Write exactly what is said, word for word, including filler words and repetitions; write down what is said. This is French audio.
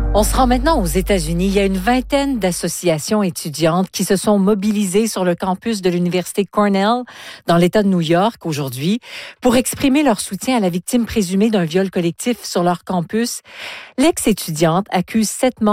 On se rend maintenant aux États-Unis. Il y a une vingtaine d'associations étudiantes qui se sont mobilisées sur le campus de l'Université Cornell dans l'État de New York aujourd'hui pour exprimer leur soutien à la victime présumée d'un viol collectif sur leur campus. L'ex-étudiante accuse sept membres